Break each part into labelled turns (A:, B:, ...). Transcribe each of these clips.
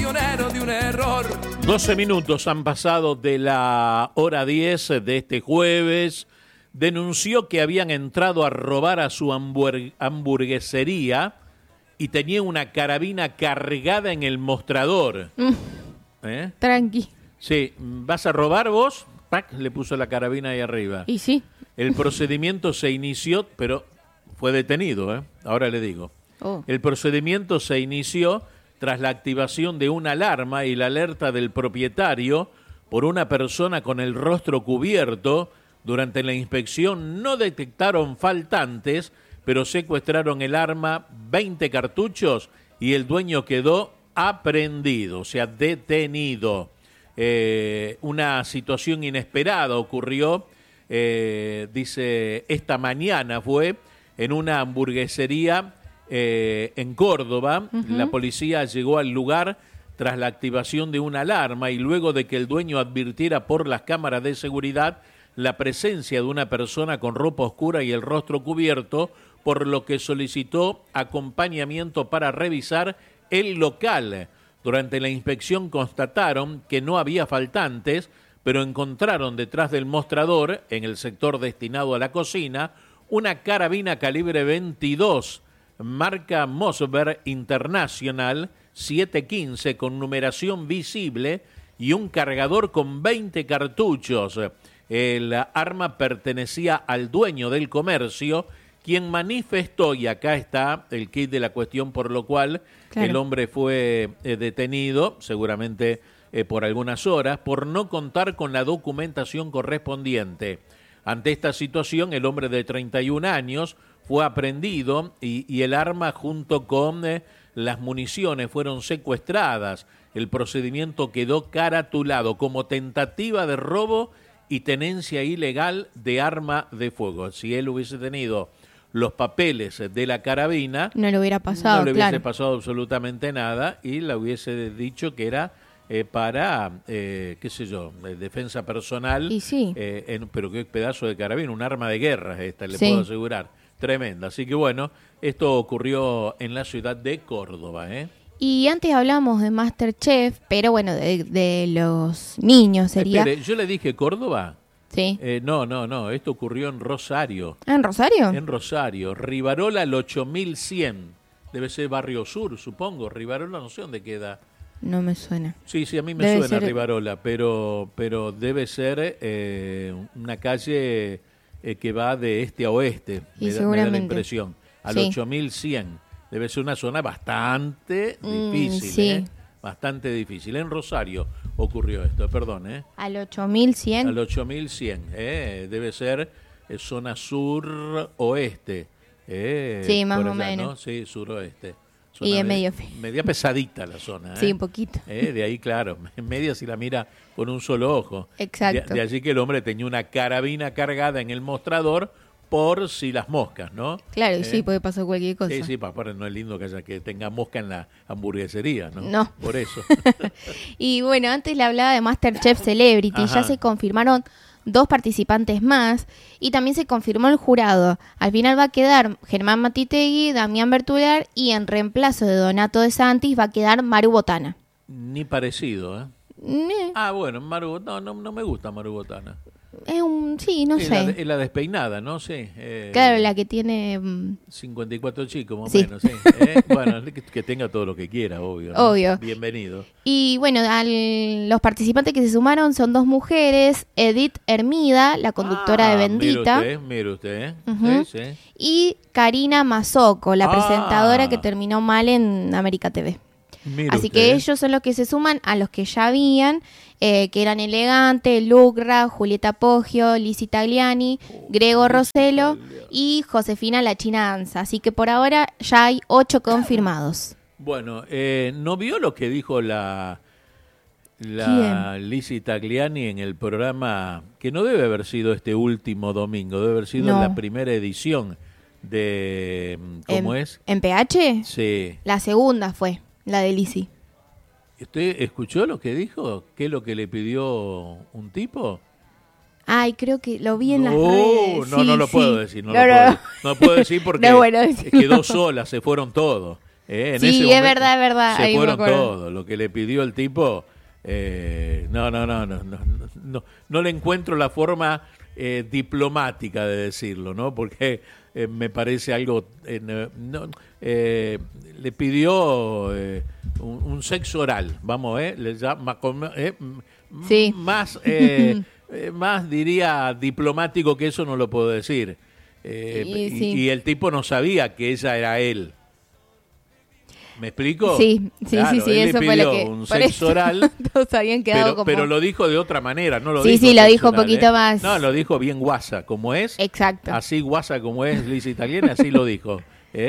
A: prisionero de un error.
B: 12 minutos han pasado de la hora 10 de este jueves. Denunció que habían entrado a robar a su hamburguesería y tenía una carabina cargada en el mostrador.
C: Tranqui.
B: Sí, ¿vas a robar vos? ¡Pac! Le puso la carabina ahí arriba.
C: Y sí.
B: El procedimiento se inició, pero fue detenido, ahora le digo.
C: Oh.
B: El procedimiento se inició tras la activación de una alarma y la alerta del propietario por una persona con el rostro cubierto. Durante la inspección no detectaron faltantes, pero secuestraron el arma, 20 cartuchos y el dueño quedó aprehendido, o sea, detenido. Una situación inesperada ocurrió, dice, esta mañana fue en una hamburguesería en Córdoba. Uh-huh. La policía llegó al lugar tras la activación de una alarma y luego de que el dueño advirtiera por las cámaras de seguridad la presencia de una persona con ropa oscura y el rostro cubierto, por lo que solicitó acompañamiento para revisar el local. Durante la inspección constataron que no había faltantes, pero encontraron detrás del mostrador, en el sector destinado a la cocina, una carabina calibre 22, marca Mossberg International 715 con numeración visible y un cargador con 20 cartuchos. El arma pertenecía al dueño del comercio, quien manifestó, y acá está el kit de la cuestión por lo cual el hombre fue detenido, seguramente por algunas horas, por no contar con la documentación correspondiente. Ante esta situación, el hombre de 31 años fue aprehendido y el arma junto con las municiones fueron secuestradas. El procedimiento quedó caratulado como tentativa de robo y tenencia ilegal de arma de fuego. Si él hubiese tenido los papeles de la carabina,
C: no le hubiera pasado,
B: no le hubiese pasado absolutamente nada y le hubiese dicho que era para, qué sé yo, defensa personal.
C: Y sí.
B: Pero qué pedazo de carabina, un arma de guerra esta, le puedo asegurar. Tremenda. Así que bueno, esto ocurrió en la ciudad de Córdoba,
C: Y antes hablamos de MasterChef, pero bueno, de los niños sería.
B: Espere, yo le dije Córdoba.
C: Sí.
B: No, esto ocurrió en Rosario.
C: ¿En Rosario?
B: En Rosario, Rivarola al 8100. Debe ser Barrio Sur, supongo. Rivarola, no sé dónde queda.
C: No me suena.
B: Sí, a mí me suena Rivarola, pero debe ser una calle que va de este a oeste. Me da la impresión. Al 8100. Debe ser una zona bastante difícil,
C: sí.
B: Bastante difícil. En Rosario ocurrió esto, perdón,
C: Al 8100.
B: Al 8100, debe ser zona sur-oeste.
C: Sí, más
B: allá,
C: o menos.
B: ¿no? Sí, suroeste.
C: Y es medio
B: media pesadita la zona.
C: Sí, un poquito.
B: De ahí, claro, en media si la mira con un solo ojo.
C: Exacto.
B: De allí que el hombre tenía una carabina cargada en el mostrador por si las moscas, ¿no?
C: Claro, sí, puede pasar cualquier cosa.
B: Sí, para no es lindo que tenga mosca en la hamburguesería, ¿no?
C: No.
B: Por eso.
C: Y bueno, antes le hablaba de MasterChef Celebrity.
B: Ajá.
C: Ya se confirmaron 2 participantes más y también se confirmó el jurado. Al final va a quedar Germán Matitegui, Damián Bertular y en reemplazo de Donato de Santis va a quedar Maru Botana.
B: Ni parecido, ¿eh? Bueno, Maru, no me gusta Maru Botana.
C: Es no sé.
B: Es la despeinada, ¿no? Sí.
C: Claro, la que tiene
B: 54 chicos, más o menos, sí. Bueno, que tenga todo lo que quiera, obvio. ¿no?
C: Obvio.
B: Bienvenido.
C: Y bueno,
B: los
C: participantes que se sumaron son 2 mujeres, Edith Hermida, la conductora de Bendita.
B: Mire usted.
C: Uh-huh.
B: Sí.
C: Y Karina Mazoco, la presentadora que terminó mal en América TV. Así que ellos son los que se suman a los que ya habían, que eran Elegante, Lucra, Julieta Poggio, Lizzy Tagliani, Grego Rossello y Josefina La China Anza. Así que por ahora ya hay 8 confirmados.
B: Bueno, ¿no vio lo que dijo la Lizzy Tagliani en el programa, que no debe haber sido este último domingo, debe haber sido la primera edición de... ¿Cómo es?
C: ¿En PH?
B: Sí.
C: La segunda fue. La de Lizzy.
B: ¿Usted escuchó lo que dijo? ¿Qué es lo que le pidió un tipo?
C: Ay, creo que lo vi en las redes.
B: No lo puedo decir. No puedo decir porque
C: no, bueno,
B: quedó sola, se fueron todos.
C: Sí, es verdad.
B: Se fueron todos. Lo que le pidió el tipo, no le encuentro la forma diplomática de decirlo, ¿no? Porque me parece algo... le pidió un sexo oral, vamos, le llama,
C: sí.
B: más diría diplomático que eso no lo puedo decir. Y el tipo no sabía que ella era él. ¿Me explico?
C: Sí, claro,
B: eso fue lo que... un sexo oral,
C: todos habían quedado
B: pero lo dijo de otra manera, no lo
C: dijo
B: lo
C: dijo un poquito más...
B: No, lo dijo bien guasa, como es.
C: Exacto.
B: Así guasa como es Lisa Italiana, así lo dijo.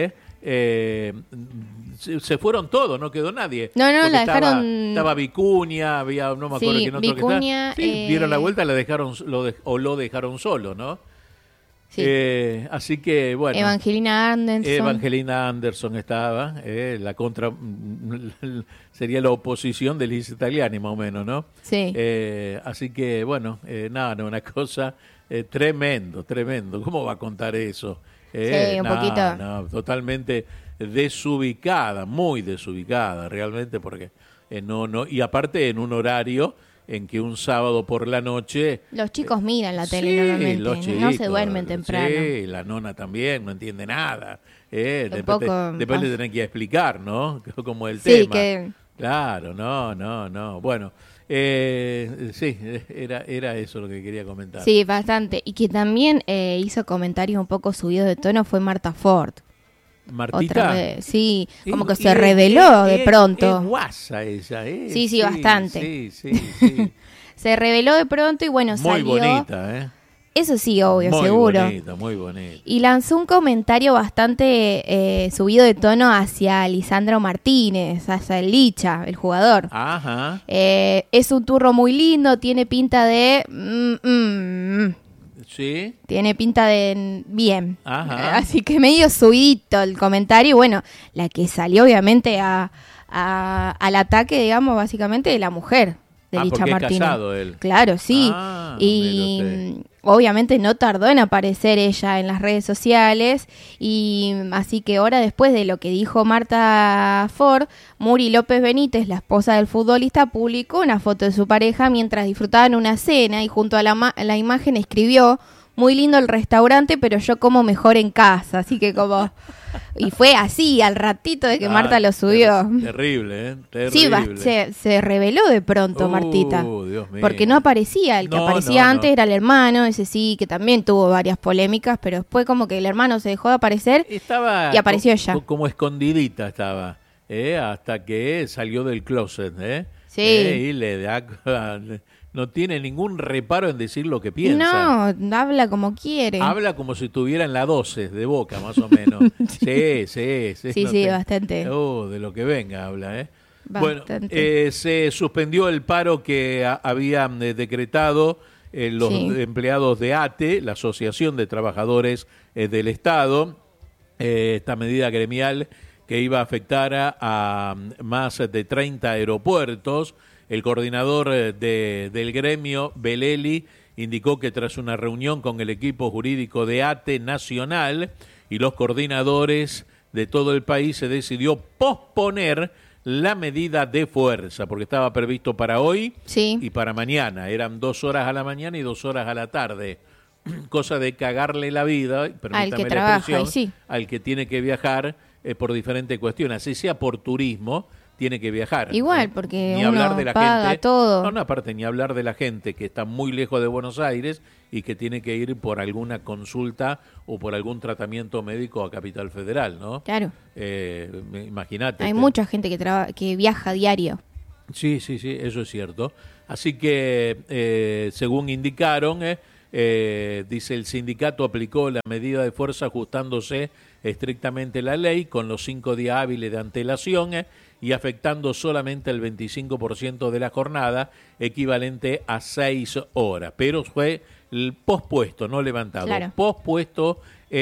B: Se fueron todos, no quedó nadie.
C: No, la dejaron...
B: Estaba Vicuña, había, no me acuerdo quién otro
C: Vicuña,
B: que estaba. Sí, dieron la vuelta, lo dejaron solo, ¿no?
C: Sí.
B: Así que, bueno.
C: Evangelina
B: Anderson estaba, la contra, sería la oposición de Lisa Italiani, más o menos, ¿no?
C: Sí.
B: Así que, bueno, una cosa tremendo. ¿Cómo va a contar eso?
C: Sí, un poquito.
B: No, totalmente desubicada, muy desubicada, realmente, porque y aparte en un horario en que un sábado por la noche...
C: Los chicos miran la tele normalmente, los chicos, no se duermen temprano.
B: Sí, la nona también, no entiende nada. Después le tienen que explicar, ¿no? Como el tema.
C: Que...
B: Claro, no. Bueno, sí, era eso lo que quería comentar.
C: Sí, bastante. Y que también hizo comentarios un poco subidos de tono fue Marta Ford.
B: ¿Martita?
C: Otra vez. Sí, como que se reveló de pronto.
B: Es guasa ella,
C: Sí, bastante.
B: Sí.
C: Se reveló de pronto y bueno,
B: muy
C: salió...
B: Muy bonita,
C: Eso sí, obvio, seguro.
B: Muy bonita.
C: Y lanzó un comentario bastante subido de tono hacia Lisandro Martínez, hacia el Licha, el jugador.
B: Ajá.
C: Es un turro muy lindo, tiene pinta de...
B: Sí.
C: Tiene pinta de bien.
B: Ajá.
C: Así que medio subidito el comentario. Y bueno, la que salió obviamente al ataque, digamos, básicamente de la mujer de Licha Martínez.
B: Es casado él.
C: Claro, sí. Y obviamente no tardó en aparecer ella en las redes sociales. Y así que ahora, después de lo que dijo Marta Ford, Muri López Benítez, la esposa del futbolista, publicó una foto de su pareja mientras disfrutaban una cena y junto a la imagen escribió: muy lindo el restaurante, pero yo como mejor en casa. Así que como... Y fue así, al ratito de que Marta lo subió.
B: Terrible, Terrible.
C: Sí, se reveló de pronto Martita.
B: Dios mío.
C: Porque no aparecía. El que aparecía antes era el hermano, ese sí, que también tuvo varias polémicas, pero después como que el hermano se dejó de aparecer y apareció ella.
B: Como escondidita estaba, hasta que salió del closet,
C: Sí.
B: Y le da... No tiene ningún reparo en decir lo que piensa.
C: No, habla como quiere.
B: Habla como si estuviera en la 12 de Boca, más o menos. Sí.
C: Sí, bastante.
B: De lo que venga habla,
C: Bastante.
B: Bueno, se suspendió el paro que habían decretado los empleados de ATE, la Asociación de Trabajadores del Estado. Esta medida gremial que iba a afectar a más de 30 aeropuertos. El coordinador del gremio, Beleli, indicó que tras una reunión con el equipo jurídico de ATE Nacional y los coordinadores de todo el país, se decidió posponer la medida de fuerza, porque estaba previsto para hoy y para mañana. Eran 2 horas a la mañana y 2 horas a la tarde. Cosa de cagarle la vida,
C: al que trabaja,
B: al que tiene que viajar por diferentes cuestiones, así sea por turismo, tiene que viajar.
C: Igual, porque
B: ni
C: uno
B: hablar de la
C: paga
B: gente,
C: todo.
B: No, aparte, ni hablar de la gente que está muy lejos de Buenos Aires y que tiene que ir por alguna consulta o por algún tratamiento médico a Capital Federal, ¿no?
C: Claro.
B: Imagínate.
C: Hay mucha gente que viaja diario.
B: Sí, eso es cierto. Así que, según indicaron, dice el sindicato aplicó la medida de fuerza ajustándose estrictamente la ley con los 5 días hábiles de antelación y afectando solamente el 25% de la jornada, equivalente a 6 horas. Pero fue el pospuesto, no levantado.
C: Claro.
B: Pospuesto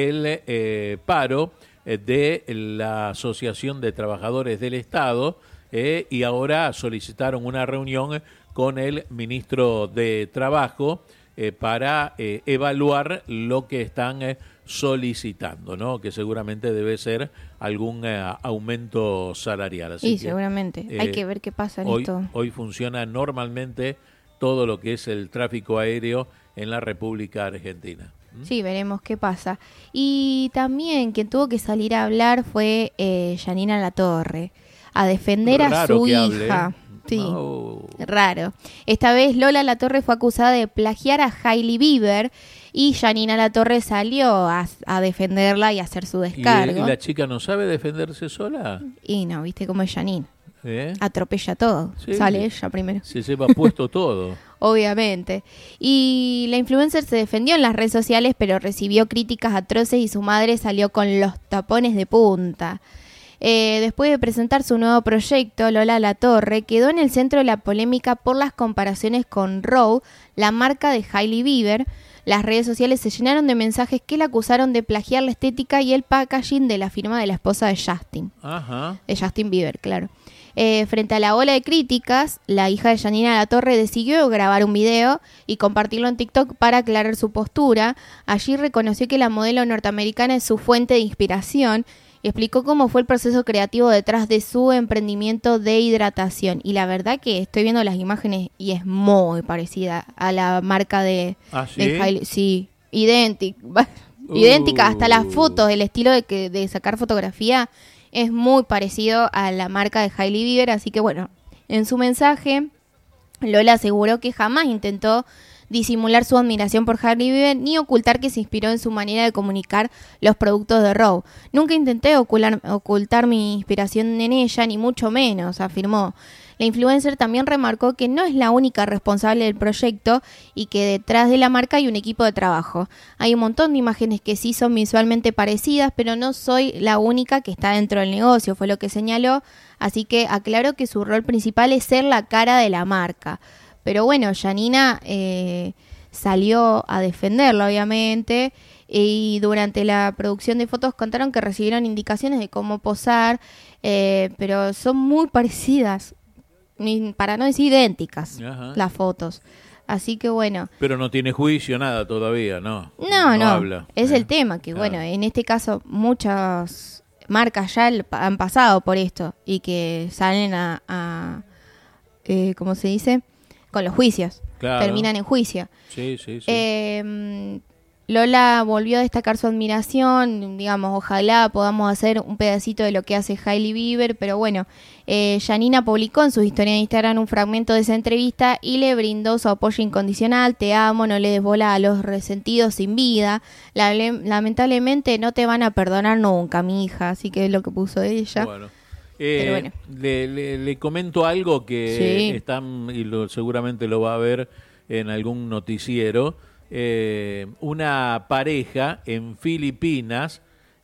B: el paro de la Asociación de Trabajadores del Estado y ahora solicitaron una reunión con el ministro de Trabajo para evaluar lo que están solicitando, ¿no? Que seguramente debe ser algún aumento salarial. Así
C: sí, seguramente. Hay que ver qué pasa en esto.
B: Hoy funciona normalmente todo lo que es el tráfico aéreo en la República Argentina.
C: Sí, veremos qué pasa. Y también quien tuvo que salir a hablar fue Yanina Latorre, a defender a su hija. Sí, raro. Esta vez Lola Latorre fue acusada de plagiar a Hailey Bieber y Yanina Latorre salió a defenderla y a hacer su descargo.
B: ¿Y la chica no sabe defenderse sola?
C: Y no, viste cómo es Yanina. Atropella todo. Sí. Sale ella primero.
B: Se lleva puesto todo.
C: Obviamente. Y la influencer se defendió en las redes sociales, pero recibió críticas atroces y su madre salió con los tapones de punta. Después de presentar su nuevo proyecto, Lola Latorre quedó en el centro de la polémica por las comparaciones con Roe, la marca de Hailey Bieber. Las redes sociales se llenaron de mensajes que la acusaron de plagiar la estética y el packaging de la firma de la esposa de Justin.
B: Ajá.
C: De Justin Bieber, claro. Frente a la ola de críticas, la hija de Yanina Latorre decidió grabar un video y compartirlo en TikTok para aclarar su postura. Allí reconoció que la modelo norteamericana es su fuente de inspiración y explicó cómo fue el proceso creativo detrás de su emprendimiento de hidratación. Y la verdad que estoy viendo las imágenes y es muy parecida a la marca de Hailey. Sí, idéntica, hasta las fotos, el estilo de sacar fotografía es muy parecido a la marca de Hailey Bieber, así que bueno, en su mensaje Lola aseguró que jamás intentó disimular su admiración por Hailey Bieber ni ocultar que se inspiró en su manera de comunicar los productos de Roe. Nunca intenté ocultar mi inspiración en ella, ni mucho menos, afirmó. La influencer también remarcó que no es la única responsable del proyecto y que detrás de la marca hay un equipo de trabajo. Hay un montón de imágenes que sí son visualmente parecidas, pero no soy la única que está dentro del negocio, fue lo que señaló. Así que aclaró que su rol principal es ser la cara de la marca. Pero bueno, Yanina salió a defenderla, obviamente, y durante la producción de fotos contaron que recibieron indicaciones de cómo posar, pero son muy parecidas, para no decir idénticas, las fotos. Así que bueno.
B: Pero no tiene juicio, nada todavía, ¿no?
C: No. Habla. Es el tema, que bueno, en este caso muchas marcas ya han pasado por esto y que salen a ¿cómo se dice? Con los juicios. Claro. Terminan en juicio.
B: Sí.
C: Lola volvió a destacar su admiración, digamos, ojalá podamos hacer un pedacito de lo que hace Hailey Bieber, pero bueno, Yanina publicó en sus historias de Instagram un fragmento de esa entrevista y le brindó su apoyo incondicional. Te amo, no le des bola a los resentidos sin vida. Lamentablemente no te van a perdonar nunca, mi hija, así que es lo que puso ella.
B: Bueno. Pero bueno. Le comento algo que están, y seguramente lo va a ver en algún noticiero. Una pareja en Filipinas,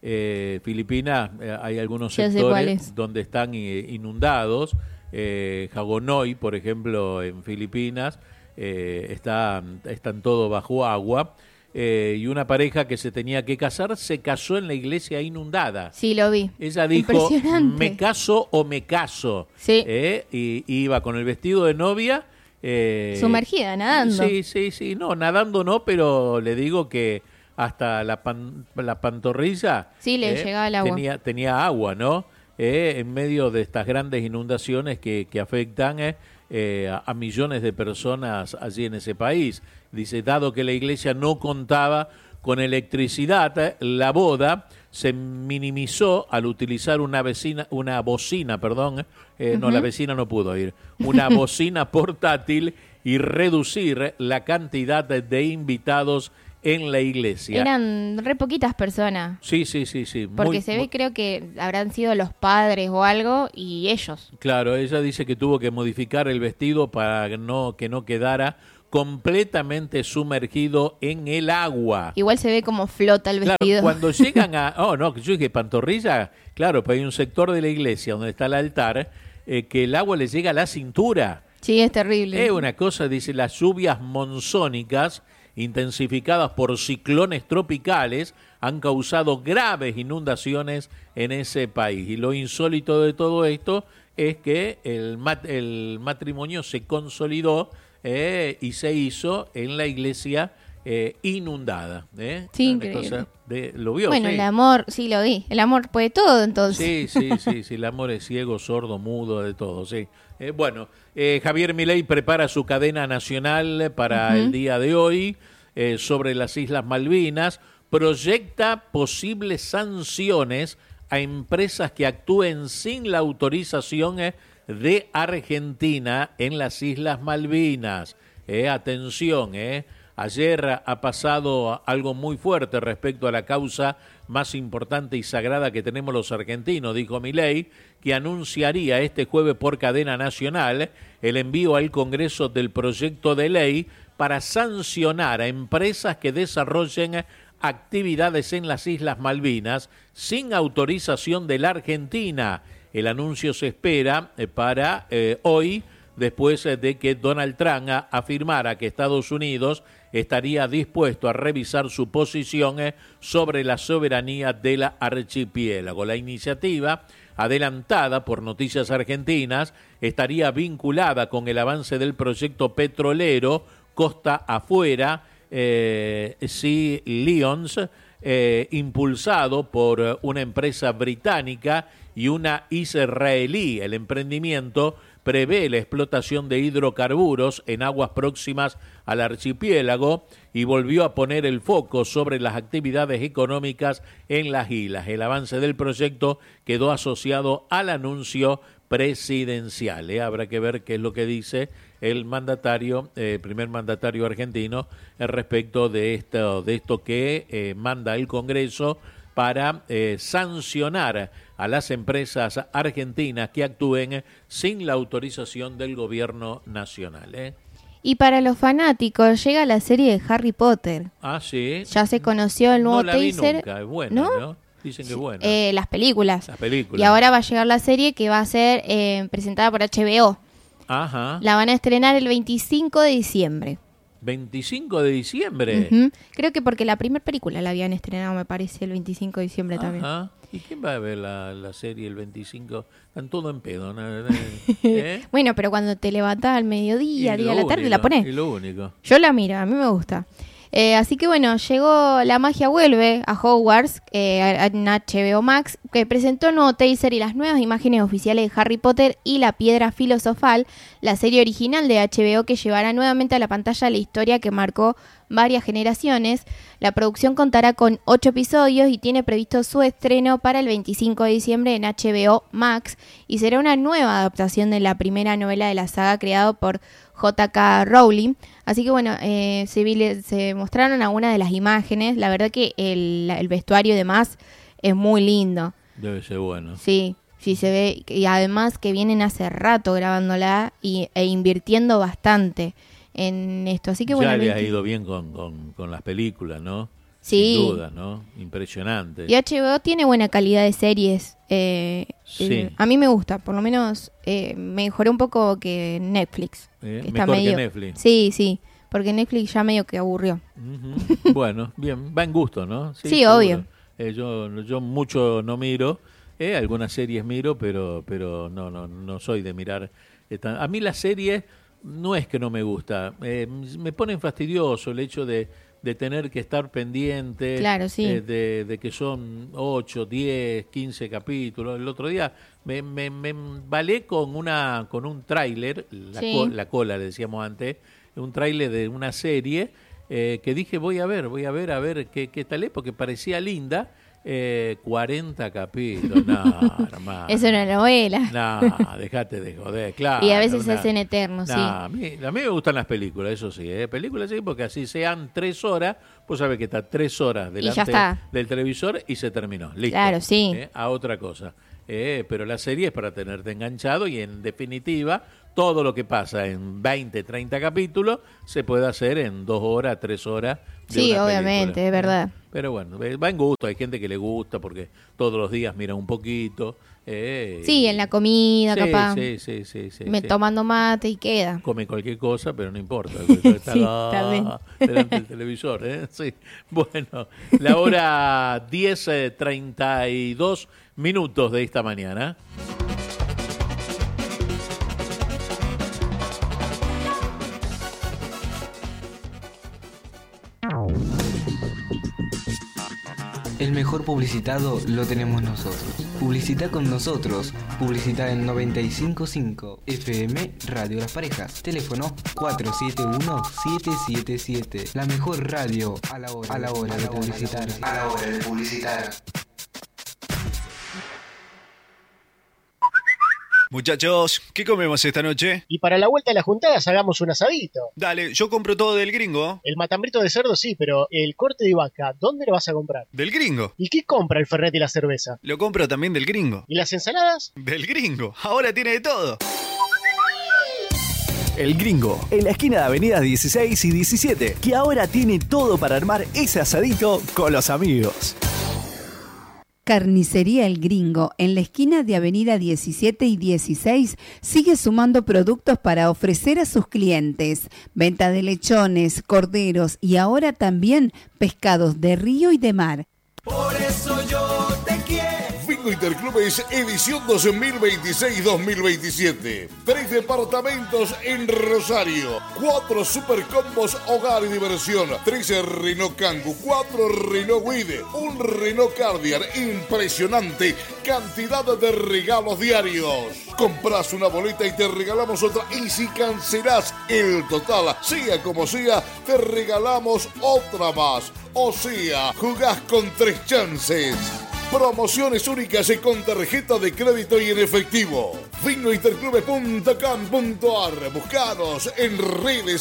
B: hay algunos sectores donde están inundados, Hagonoy, por ejemplo, en Filipinas, están todo bajo agua, y una pareja que se tenía que casar se casó en la iglesia inundada.
C: Sí, lo vi.
B: Ella dijo, me caso o me caso.
C: Sí.
B: Y iba con el vestido de novia.
C: Sumergida, nadando.
B: Sí, no, nadando no, pero le digo que hasta la pantorrilla
C: le llegaba el agua.
B: Tenía agua, ¿no? En medio de estas grandes inundaciones que afectan a millones de personas allí en ese país. Dice, dado que la iglesia no contaba con electricidad, la boda se minimizó al utilizar una bocina, no, la vecina no pudo ir, una bocina portátil y reducir la cantidad de invitados en la iglesia.
C: Eran re poquitas personas.
B: Sí.
C: Porque se ve, creo que habrán sido los padres o algo y ellos.
B: Claro, ella dice que tuvo que modificar el vestido para que no quedara completamente sumergido en el agua.
C: Igual se ve como flota el vestido.
B: Claro, cuando llegan yo dije pantorrilla, claro, pero hay un sector de la iglesia donde está el altar, que el agua le llega a la cintura.
C: Sí, es terrible.
B: Es una cosa, dice, las lluvias monzónicas intensificadas por ciclones tropicales han causado graves inundaciones en ese país. Y lo insólito de todo esto es que el matrimonio se consolidó y se hizo en la iglesia inundada.
C: Sí, increíble.
B: ¿Lo vio?
C: Bueno,
B: sí.
C: El amor, sí lo vi. El amor puede todo, entonces.
B: Sí, el amor es ciego, sordo, mudo, de todo, sí. Javier Milei prepara su cadena nacional para el día de hoy sobre las Islas Malvinas, proyecta posibles sanciones a empresas que actúen sin la autorización de Argentina en las Islas Malvinas. Atención, ayer ha pasado algo muy fuerte respecto a la causa más importante y sagrada que tenemos los argentinos, dijo Milei, que anunciaría este jueves por cadena nacional el envío al Congreso del proyecto de ley para sancionar a empresas que desarrollen actividades en las Islas Malvinas sin autorización de la Argentina. El anuncio se espera para hoy, después de que Donald Trump afirmara que Estados Unidos estaría dispuesto a revisar su posición sobre la soberanía de la archipiélago. La iniciativa, adelantada por Noticias Argentinas, estaría vinculada con el avance del proyecto petrolero Costa Afuera, Sea Lions, impulsado por una empresa británica y una israelí. El emprendimiento prevé la explotación de hidrocarburos en aguas próximas al archipiélago y volvió a poner el foco sobre las actividades económicas en las islas. El avance del proyecto quedó asociado al anuncio presidencial. Habrá que ver qué es lo que dice el mandatario, primer mandatario argentino, respecto de esto que manda el Congreso para sancionar a las empresas argentinas que actúen sin la autorización del gobierno nacional.
C: Y para los fanáticos llega la serie de Harry Potter.
B: Ah, sí.
C: Ya se conoció el nuevo
B: no la vi
C: teaser.
B: Nunca. Es buena, ¿no? Dicen que es buena.
C: Las películas.
B: Las películas.
C: Y ahora va a llegar la serie que va a ser presentada por HBO.
B: Ajá.
C: La van a estrenar el 25 de diciembre.
B: 25 de diciembre.
C: Creo que porque la primera película la habían estrenado, me parece, el 25 de diciembre también.
B: ¿Y quién va a ver la serie el 25? Están todo en pedo, ¿no?
C: Bueno, pero cuando te levantás al mediodía, al día de la tarde, la ponés.
B: Y lo único.
C: Yo la miro, a mí me gusta. Así que bueno, llegó La magia vuelve a Hogwarts, en HBO Max, que presentó un nuevo teaser y las nuevas imágenes oficiales de Harry Potter y la Piedra Filosofal, la serie original de HBO que llevará nuevamente a la pantalla la historia que marcó varias generaciones. La producción contará con 8 episodios y tiene previsto su estreno para el 25 de diciembre en HBO Max y será una nueva adaptación de la primera novela de la saga creado por J.K. Rowling. Así que bueno, se mostraron algunas de las imágenes. La verdad que el vestuario y demás es muy lindo.
B: Debe ser bueno.
C: Sí, se ve. Y además que vienen hace rato grabándola e invirtiendo bastante en esto. Así que bueno.
B: Ya le ha ido bien con las películas, ¿no?
C: Sí.
B: Sin duda, ¿no? Impresionante.
C: Y HBO tiene buena calidad de series.
B: Sí.
C: A mí me gusta, por lo menos mejoré un poco que Netflix. Que está
B: mejor
C: medio...
B: que Netflix.
C: Sí, porque Netflix ya medio que aburrió.
B: Bueno, bien, va en gusto, ¿no?
C: Sí, obvio.
B: Yo mucho no miro, algunas series miro, pero no soy de mirar. A mí la serie no es que no me gusta, me pone fastidioso el hecho de tener que estar pendiente,
C: claro, sí.
B: de que son 8, 10, 15 capítulos. El otro día me embalé con un tráiler, la cola le decíamos antes, un tráiler de una serie que dije voy a ver qué tal es, porque parecía linda. 40 capítulos, no, hermano.
C: Es una novela.
B: No, dejate de joder, claro.
C: Y a veces se hacen eternos, sí.
B: A mí me gustan las películas, eso sí, películas sí, porque así sean 3 horas, pues sabes que está 3 horas delante del televisor y se terminó, listo.
C: Claro, sí.
B: A otra cosa. Pero la serie es para tenerte enganchado y en definitiva todo lo que pasa en 20, 30 capítulos se puede hacer en 2 horas, 3 horas.
C: Sí, obviamente, es verdad.
B: Pero bueno, va en gusto, hay gente que le gusta porque todos los días mira un poquito.
C: Sí, en la comida, capaz.
B: Sí.
C: Tomando mate y queda.
B: Come cualquier cosa, pero no importa. Está delante del televisor. Sí. Bueno, la hora 10:32 de esta mañana.
A: El mejor publicitado lo tenemos nosotros. Publicita con nosotros. Publicita en 95.5 FM Radio Las Parejas. Teléfono 471-777. La mejor radio a la hora de publicitar. A la hora de publicitar.
D: Muchachos, ¿qué comemos esta noche?
E: Y para la vuelta de las juntadas hagamos un asadito.
D: Dale, yo compro todo del Gringo.
E: El matambrito de cerdo sí, pero el corte de vaca, ¿dónde lo vas a comprar?
D: Del Gringo.
E: ¿Y qué compra el Fernet y la cerveza?
D: Lo compro también del Gringo.
E: ¿Y las ensaladas?
D: Del Gringo. Ahora tiene de todo.
F: El Gringo, en la esquina de Avenida 16 y 17, que ahora tiene todo para armar ese asadito con los amigos.
G: Carnicería El Gringo, en la esquina de Avenida 17 y 16, sigue sumando productos para ofrecer a sus clientes. Venta de lechones, corderos y ahora también pescados de río y de mar.
H: Por eso yo te quiero.
I: Bingo Interclubes edición 2026-2027. 3 departamentos en Rosario. 4 super combos hogar y diversión. 3 Renault Kangoo, 4 Renault Guide, 1 Renault Cardian. Impresionante cantidad de regalos diarios. Compras una boleta y te regalamos otra. Y si cancelás el total, sea como sea, te regalamos otra más. O sea, jugás con 3 chances. Promociones únicas con tarjeta de crédito y en efectivo. Bingointerclubes.com.ar. Buscanos en redes